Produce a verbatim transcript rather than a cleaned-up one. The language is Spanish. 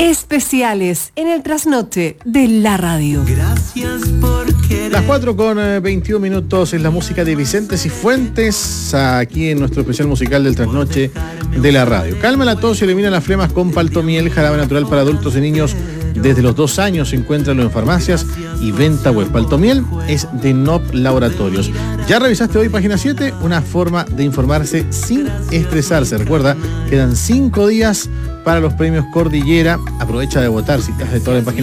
Especiales en el trasnoche de la radio. Gracias porque Las cuatro con veintiún minutos es la música de Vicente Cifuentes, aquí en nuestro especial musical del trasnoche de la radio. Calma la tos y elimina las flemas con Paltomiel, jarabe natural para adultos y niños. Desde los dos años, encuéntralo en farmacias y venta web. Paltomiel es de N O P Laboratorios. ¿Ya revisaste hoy página siete? Una forma de informarse sin estresarse. Recuerda, quedan cinco días para los premios Cordillera. Aprovecha de votar si estás de toda la página